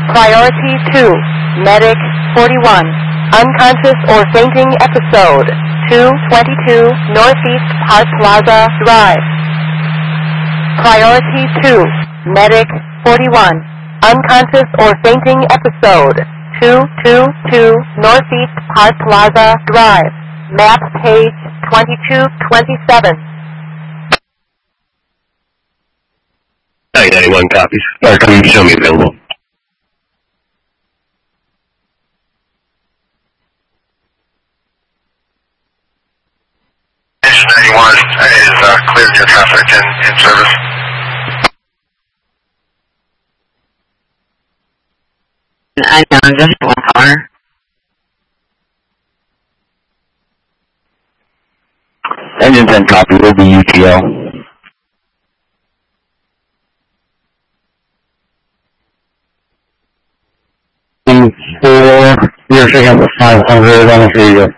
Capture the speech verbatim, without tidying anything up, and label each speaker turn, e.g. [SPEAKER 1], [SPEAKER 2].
[SPEAKER 1] Priority two, Medic forty-one, unconscious or fainting episode, two twenty-two Northeast Park Plaza Drive. Priority two, Medic forty-one, unconscious or fainting episode, two twenty-two Northeast Park Plaza Drive. Map page twenty-two twenty-seven.
[SPEAKER 2] nine ninety-one copies. Or come and show me available.
[SPEAKER 3] Engine ninety-one is uh, cleared your traffic and in service.
[SPEAKER 4] I know, just one car.
[SPEAKER 2] Engine ten copy, will be U T L. Four, you're picking up the five hundred on the radio.